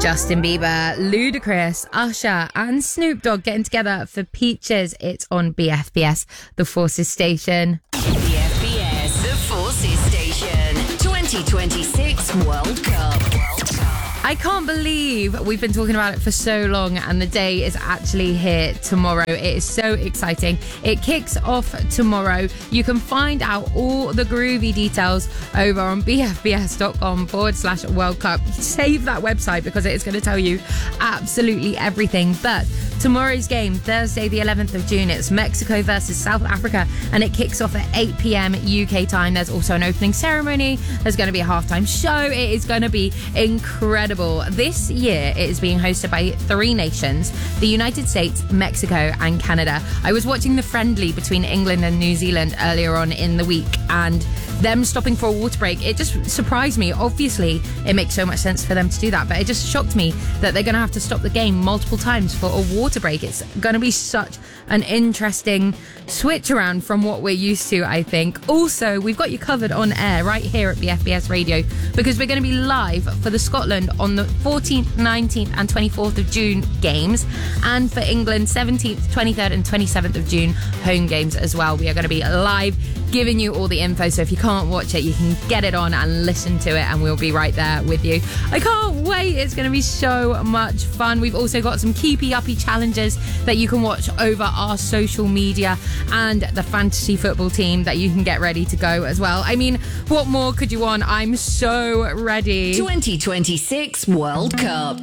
Justin Bieber, Ludacris, Usher and Snoop Dogg getting together for Peaches. It's on BFBS, The Forces Station. BFBS, The Forces Station. 2026 World Cup. I can't believe we've been talking about it for so long and the day is actually here tomorrow. It is so exciting. It kicks off tomorrow. You can find out all the groovy details over on bfbs.com/World Cup. Save that website because it is going to tell you absolutely everything. But tomorrow's game, Thursday the 11th of June, it's Mexico versus South Africa and it kicks off at 8 p.m. UK time. There's also an opening ceremony. There's going to be a halftime show. It is going to be incredible. This year, it is being hosted by 3 nations, the United States, Mexico and Canada. I was watching the friendly between England and New Zealand earlier on in the week and them stopping for a water break, it just surprised me. Obviously, it makes so much sense for them to do that, but it just shocked me that they're going to have to stop the game multiple times for a water break. It's going to be such an interesting switch around from what we're used to, I think. Also, we've got you covered on air right here at BFBS Radio because we're going to be live for the Scotland on the 14th, 19th and 24th of June games, and for England 17th, 23rd and 27th of June home games as well. We are going to be live giving you all the info, so if you can't watch it, you can get it on and listen to it and we'll be right there with you. I can't wait. It's going to be so much fun. We've also got some keepy uppy challenges that you can watch over our social media and the fantasy football team that you can get ready to go as well. I mean, what more could you want? I'm so ready. 2026 World Cup.